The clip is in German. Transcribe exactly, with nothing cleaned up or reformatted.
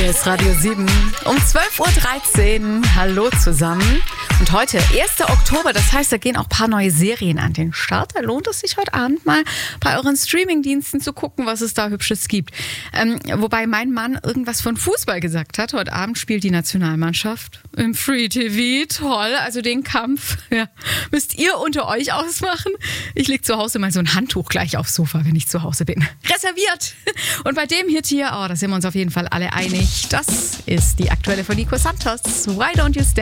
Hier ist Radio sieben um zwölf Uhr dreizehn. Hallo zusammen. Und heute, erster Oktober, das heißt, da gehen auch ein paar neue Serien an den Start. Da lohnt es sich heute Abend mal bei euren Streamingdiensten zu gucken, was es da Hübsches gibt. Ähm, wobei mein Mann irgendwas von Fußball gesagt hat. Heute Abend spielt die Nationalmannschaft im Free T V. Toll, also den Kampf ja, müsst ihr unter euch ausmachen. Ich leg zu Hause mal so ein Handtuch gleich aufs Sofa, wenn ich zu Hause bin. Reserviert. Und bei dem Hit hier, oh, da sind wir uns auf jeden Fall alle einig. Das ist die aktuelle von Nico Santos. Why don't you stay?